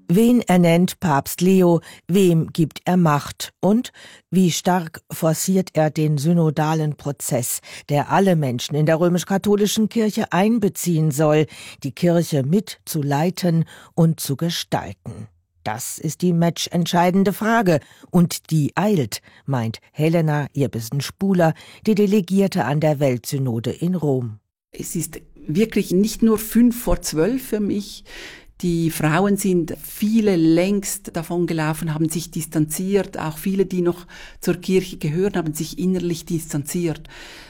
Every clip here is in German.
Wen ernennt Papst Leo, wem gibt er Macht und wie stark forciert er den synodalen Prozess, der alle Menschen in der römisch-katholischen Kirche einbeziehen soll, die Kirche mitzuleiten und zu gestalten? Das ist die matchentscheidende Frage und die eilt, meint Helena Irbesen-Spuler, die Delegierte an der Weltsynode in Rom. Es ist wirklich nicht nur 11:55 für mich. Die Frauen sind viele längst davon gelaufen, haben sich distanziert. Auch viele, die noch zur Kirche gehören, haben sich innerlich distanziert.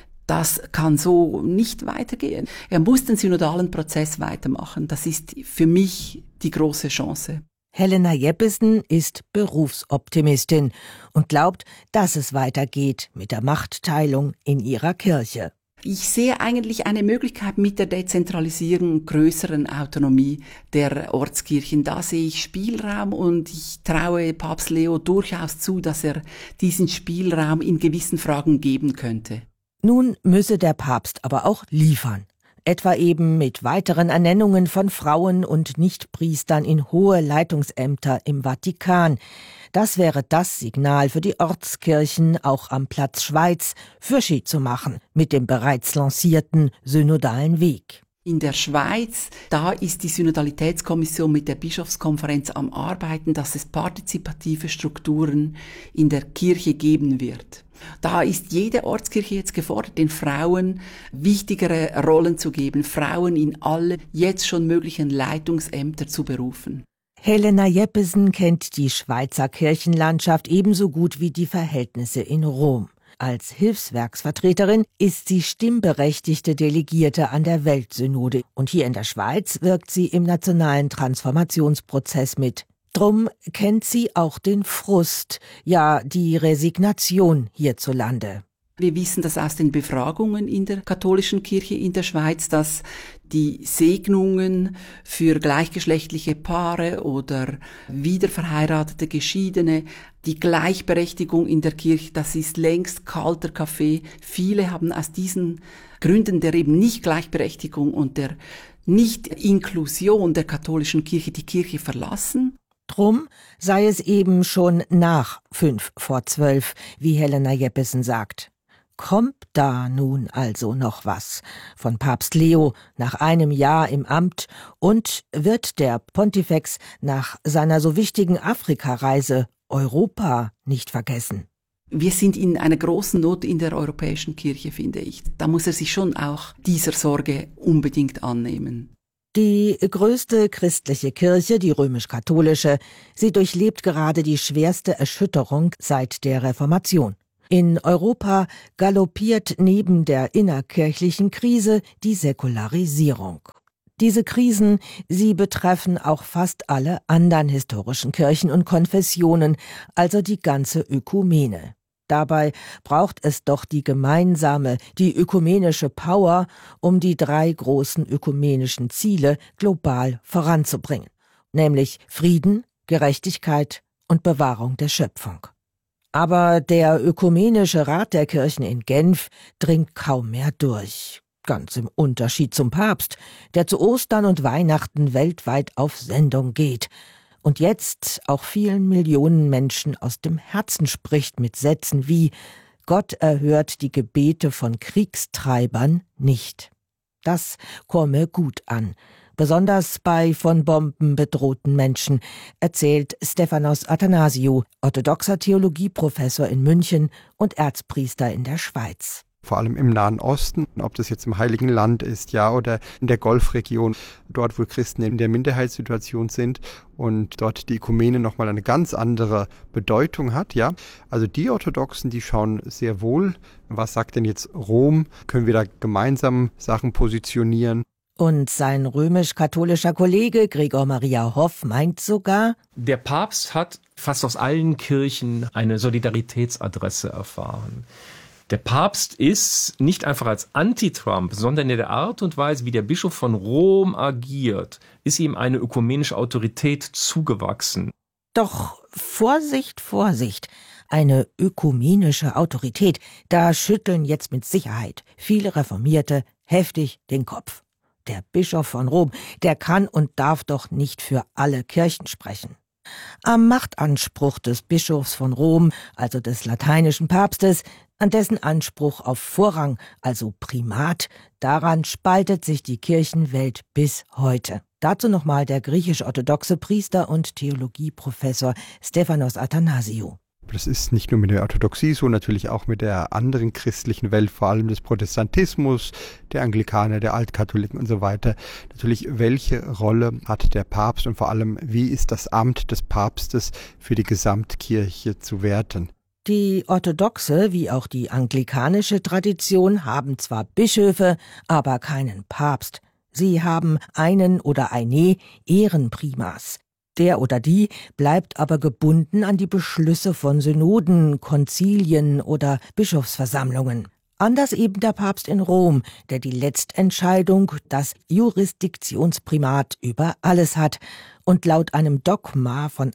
Das kann so nicht weitergehen. Er muss den synodalen Prozess weitermachen. Das ist für mich die große Chance. Helena Jeppesen ist Berufsoptimistin und glaubt, dass es weitergeht mit der Machtteilung in ihrer Kirche. Ich sehe eigentlich eine Möglichkeit mit der Dezentralisierung und größeren Autonomie der Ortskirchen. Da sehe ich Spielraum und ich traue Papst Leo durchaus zu, dass er diesen Spielraum in gewissen Fragen geben könnte. Nun müsse der Papst aber auch liefern. Etwa eben mit weiteren Ernennungen von Frauen und Nichtpriestern in hohe Leitungsämter im Vatikan. Das wäre das Signal für die Ortskirchen, auch am Platz Schweiz, für Ski zu machen, mit dem bereits lancierten synodalen Weg. In der Schweiz, da ist die Synodalitätskommission mit der Bischofskonferenz am Arbeiten, dass es partizipative Strukturen in der Kirche geben wird. Da ist jede Ortskirche jetzt gefordert, den Frauen wichtigere Rollen zu geben, Frauen in alle jetzt schon möglichen Leitungsämter zu berufen. Helena Jeppesen kennt die Schweizer Kirchenlandschaft ebenso gut wie die Verhältnisse in Rom. Als Hilfswerksvertreterin ist sie stimmberechtigte Delegierte an der Weltsynode und hier in der Schweiz wirkt sie im nationalen Transformationsprozess mit. Drum kennt sie auch den Frust, ja die Resignation hierzulande. Wir wissen das aus den Befragungen in der katholischen Kirche in der Schweiz, dass die Segnungen für gleichgeschlechtliche Paare oder wiederverheiratete Geschiedene, die Gleichberechtigung in der Kirche, das ist längst kalter Kaffee. Viele haben aus diesen Gründen der eben Nicht-Gleichberechtigung und der Nicht-Inklusion der katholischen Kirche die Kirche verlassen. Drum sei es eben schon nach 11:55, wie Helena Jeppesen sagt. Kommt da nun also noch was von Papst Leo nach einem Jahr im Amt und wird der Pontifex nach seiner so wichtigen Afrikareise Europa nicht vergessen? Wir sind in einer großen Not in der europäischen Kirche, finde ich. Da muss er sich schon auch dieser Sorge unbedingt annehmen. Die größte christliche Kirche, die römisch-katholische, sie durchlebt gerade die schwerste Erschütterung seit der Reformation. In Europa galoppiert neben der innerkirchlichen Krise die Säkularisierung. Diese Krisen, sie betreffen auch fast alle anderen historischen Kirchen und Konfessionen, also die ganze Ökumene. Dabei braucht es doch die gemeinsame, die ökumenische Power, um die 3 großen ökumenischen Ziele global voranzubringen, nämlich Frieden, Gerechtigkeit und Bewahrung der Schöpfung. Aber der Ökumenische Rat der Kirchen in Genf dringt kaum mehr durch. Ganz im Unterschied zum Papst, der zu Ostern und Weihnachten weltweit auf Sendung geht und jetzt auch vielen Millionen Menschen aus dem Herzen spricht mit Sätzen wie »Gott erhört die Gebete von Kriegstreibern nicht«. Das komme gut an, besonders bei von Bomben bedrohten Menschen, erzählt Stefanos Athanasiou, orthodoxer Theologieprofessor in München und Erzpriester in der Schweiz. Vor allem im Nahen Osten, ob das jetzt im Heiligen Land ist, ja, oder in der Golfregion, dort wo Christen in der Minderheitssituation sind und dort die Ökumene nochmal eine ganz andere Bedeutung hat, ja. Also die Orthodoxen, die schauen sehr wohl, was sagt denn jetzt Rom, können wir da gemeinsam Sachen positionieren. Und sein römisch-katholischer Kollege Gregor Maria Hoff meint sogar, der Papst hat fast aus allen Kirchen eine Solidaritätsadresse erfahren. Der Papst ist nicht einfach als Anti-Trump, sondern in der Art und Weise, wie der Bischof von Rom agiert, ist ihm eine ökumenische Autorität zugewachsen. Doch Vorsicht, Vorsicht, eine ökumenische Autorität, da schütteln jetzt mit Sicherheit viele Reformierte heftig den Kopf. der Bischof von Rom, der kann und darf doch nicht für alle Kirchen sprechen. Am Machtanspruch des Bischofs von Rom, also des lateinischen Papstes, an dessen Anspruch auf Vorrang, also Primat, daran spaltet sich die Kirchenwelt bis heute. Dazu nochmal der griechisch-orthodoxe Priester und Theologieprofessor Stefanos Athanasiou. Das ist nicht nur mit der Orthodoxie so, natürlich auch mit der anderen christlichen Welt, vor allem des Protestantismus, der Anglikaner, der Altkatholiken und so weiter. Natürlich, welche Rolle hat der Papst und vor allem, wie ist das Amt des Papstes für die Gesamtkirche zu werten? Die orthodoxe wie auch die anglikanische Tradition haben zwar Bischöfe, aber keinen Papst. Sie haben einen oder eine Ehrenprimas. Der oder die bleibt aber gebunden an die Beschlüsse von Synoden, Konzilien oder Bischofsversammlungen. Anders eben der Papst in Rom, der die Letztentscheidung, das Jurisdiktionsprimat über alles hat und laut einem Dogma von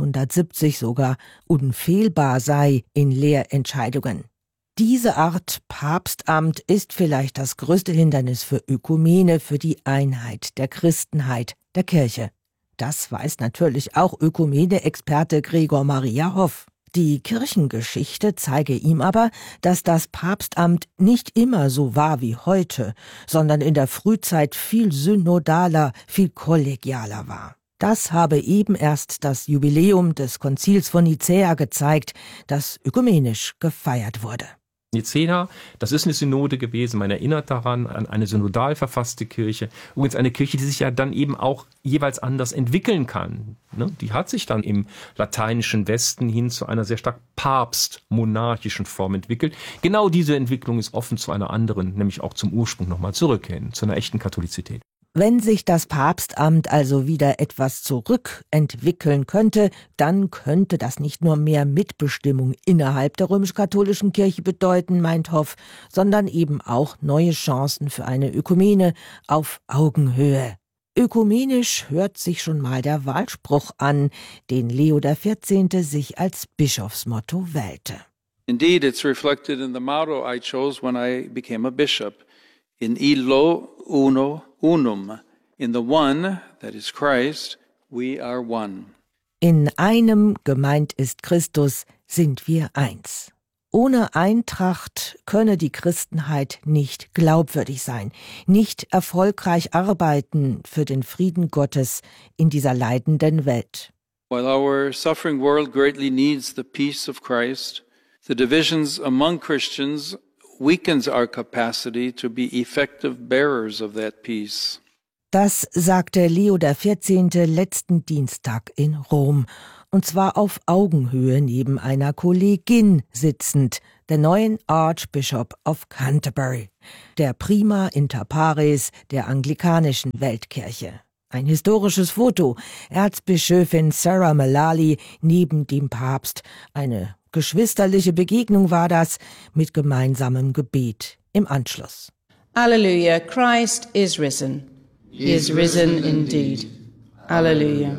1870 sogar unfehlbar sei in Lehrentscheidungen. Diese Art Papstamt ist vielleicht das größte Hindernis für Ökumene, für die Einheit der Christenheit, der Kirche. Das weiß natürlich auch Ökumene-Experte Gregor Maria Hoff. Die Kirchengeschichte zeige ihm aber, dass das Papstamt nicht immer so war wie heute, sondern in der Frühzeit viel synodaler, viel kollegialer war. Das habe eben erst das Jubiläum des Konzils von Nicäa gezeigt, das ökumenisch gefeiert wurde. Nicäa, das ist eine Synode gewesen, man erinnert daran, an eine synodal verfasste Kirche. Übrigens eine Kirche, die sich ja dann eben auch jeweils anders entwickeln kann. Die hat sich dann im lateinischen Westen hin zu einer sehr stark papstmonarchischen Form entwickelt. Genau diese Entwicklung ist offen zu einer anderen, nämlich auch zum Ursprung nochmal zurückkehren, zu einer echten Katholizität. Wenn sich das Papstamt also wieder etwas zurückentwickeln könnte, dann könnte das nicht nur mehr Mitbestimmung innerhalb der römisch-katholischen Kirche bedeuten, meint Hoff, sondern eben auch neue Chancen für eine Ökumene auf Augenhöhe. Ökumenisch hört sich schon mal der Wahlspruch an, den Leo XIV. Sich als Bischofsmotto wählte. Indeed, it's reflected in the motto I chose when I became a bishop. In illo uno unum. In the one, that is Christ, we are one. In einem, gemeint ist Christus, sind wir eins. Ohne Eintracht könne die Christenheit nicht glaubwürdig sein, nicht erfolgreich arbeiten für den Frieden Gottes in dieser leidenden Welt. While our suffering world greatly needs the peace of Christ, the divisions among Christians weakens our capacity to be effective bearers of that peace. Das sagte Leo XIV. Letzten Dienstag in Rom, und zwar auf Augenhöhe neben einer Kollegin sitzend, der neuen Archbishop of Canterbury, der Prima inter pares der anglikanischen Weltkirche. Ein historisches Foto, Erzbischöfin Sarah Mullally neben dem Papst, eine geschwisterliche Begegnung war das, mit gemeinsamem Gebet im Anschluss. Alleluia, Christ is risen. He is risen indeed. Alleluia.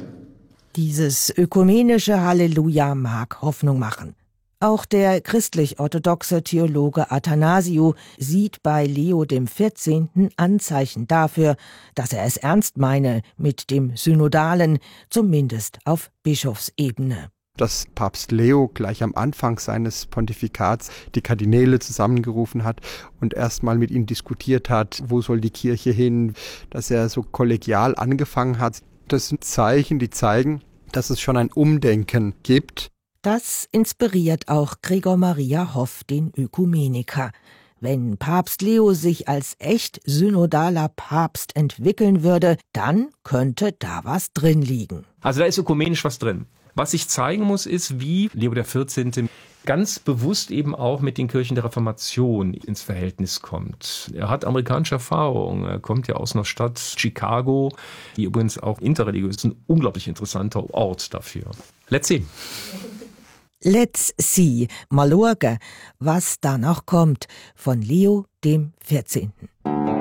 Dieses ökumenische Halleluja mag Hoffnung machen. Auch der christlich-orthodoxe Theologe Athanasiou sieht bei Leo XIV. Anzeichen dafür, dass er es ernst meine mit dem Synodalen, zumindest auf Bischofsebene. Dass Papst Leo gleich am Anfang seines Pontifikats die Kardinäle zusammengerufen hat und erstmal mit ihnen diskutiert hat, wo soll die Kirche hin, dass er so kollegial angefangen hat. Das sind Zeichen, die zeigen, dass es schon ein Umdenken gibt. Das inspiriert auch Gregor Maria Hoff, den Ökumeniker. Wenn Papst Leo sich als echt synodaler Papst entwickeln würde, dann könnte da was drin liegen. Also da ist ökumenisch was drin. Was sich zeigen muss, ist, wie Leo XIV. Ganz bewusst eben auch mit den Kirchen der Reformation ins Verhältnis kommt. Er hat amerikanische Erfahrung. Er kommt ja aus einer Stadt, Chicago, die übrigens auch interreligiös ist, ein unglaublich interessanter Ort dafür. Let's see. Let's see, mal schauen, was da noch kommt von Leo XIV.